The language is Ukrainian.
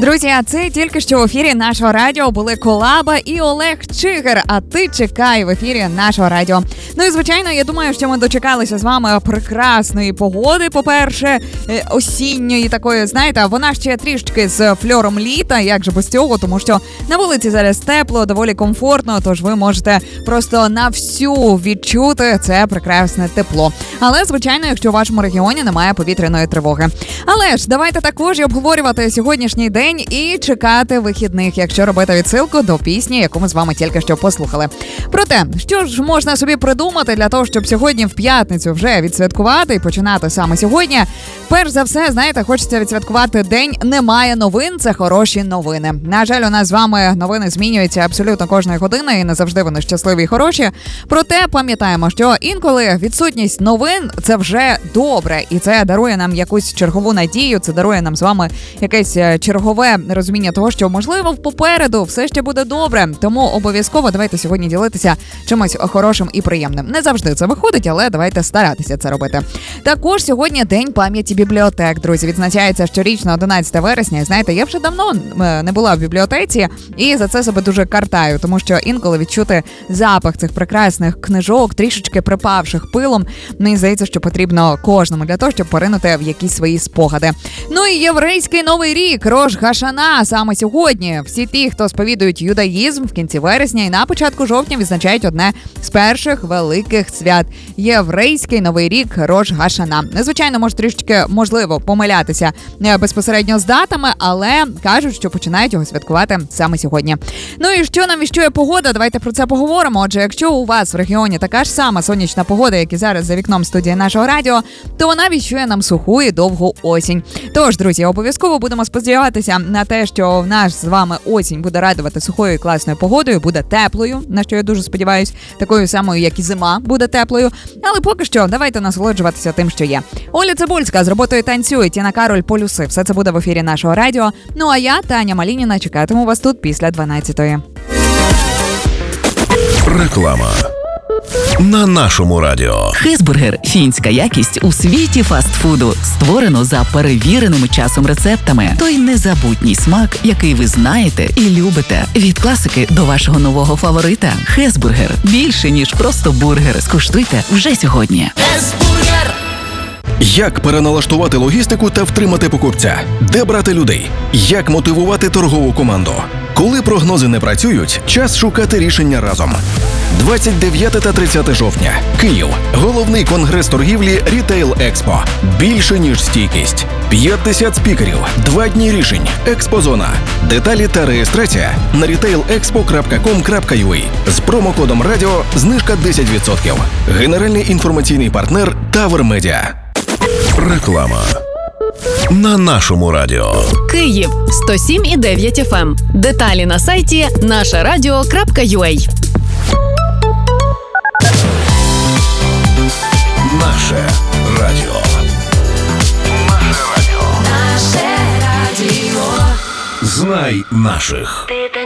Друзі, а це тільки що в ефірі нашого радіо були Колаба і Олег Чигир. А ти чекай в ефірі нашого радіо. Ну і звичайно, я думаю, що ми дочекалися з вами прекрасної погоди. По-перше, осінньої такої, знаєте, вона ще трішки з фльором літа, як же без цього, тому що на вулиці зараз тепло, доволі комфортно, тож ви можете просто на всю відчути це прекрасне тепло. Але, звичайно, якщо в вашому регіоні немає повітряної тривоги. Але ж давайте також і обговорювати сьогоднішній день і чекати вихідних, якщо робити відсилку до пісні, яку ми з вами тільки що послухали. Проте, що ж можна собі придумати для того, щоб сьогодні в п'ятницю вже відсвяткувати і починати саме сьогодні? Перш за все, знаєте, хочеться відсвяткувати день «Немає новин» – це хороші новини. На жаль, у нас з вами новини змінюються абсолютно кожної години і не завжди вони щасливі і хороші. Проте пам'ятаємо, що інколи відсутність новин – це вже добре. І це дарує нам якусь чергову надію, це дарує нам з вами якесь чергове розуміння того, що, можливо, попереду все ще буде добре. Тому обов'язково давайте сьогодні ділитися чимось хорошим і приємним. Не завжди це виходить, але давайте старатися це робити. Також сьогодні День пам'яті бібліотек, друзі. Відзначається щорічно 11 вересня. І знаєте, я вже давно не була в бібліотеці і за це себе дуже картаю, тому що інколи відчути запах цих прекрасних книжок, трішечки припавших пилом, мені здається, що потрібно кожному для того, щоб поринути в якісь свої спогади. Ну і єврейський новий рік, Рош Гашана, саме сьогодні. Всі ті, хто сповідують юдаїзм, в кінці вересня і на початку жовтня відзначають одне з перших великих свят – єврейський новий рік Рош Гашана. Звичайно, може трішечки, можливо, помилятися безпосередньо з датами, але кажуть, що починають його святкувати саме сьогодні. Ну і що нам віщує погода? Давайте про це поговоримо. Отже, якщо у вас в регіоні така ж сама сонячна погода, як і зараз за вікном студії нашого радіо, то вона віщує нам суху і довгу осінь. Тож, друзі, обов'язково будемо сподіватися на те, що в нас з вами осінь буде радувати сухою і класною погодою, буде теплою, на що я дуже сподіваюсь, такою самою, як і зима, буде теплою. Але поки що, давайте насолоджуватися тим, що є. Оля Цибульська з роботою «Танцюй», Тіна Кароль «Полюси». Все це буде в ефірі нашого радіо. Ну а я, Таня Малініна, чекатиму вас тут після 12-ї. Реклама на нашому радіо. Хесбургер – фінська якість у світі фастфуду. Створено за перевіреними часом рецептами. Той незабутній смак, який ви знаєте і любите. Від класики до вашого нового фаворита. Хесбургер – більше, ніж просто бургер. Скуштуйте вже сьогодні. Хесбургер! Як переналаштувати логістику та втримати покупця? Де брати людей? Як мотивувати торгову команду? Коли прогнози не працюють, час шукати рішення разом. 29 та 30 жовтня. Київ. Головний конгрес торгівлі Retail Expo. Більше, ніж стійкість. 50 спікерів. 2 дні рішень. Експозона. Деталі та реєстрація на retailexpo.com.ua. З промокодом радіо знижка 10%. Генеральний інформаційний партнер Тавер Медіа. Реклама на нашому радіо. Київ 107,9 FM. Деталі на сайті нашерадіо.ua. Наше радіо. Наше радіо. Знай наших.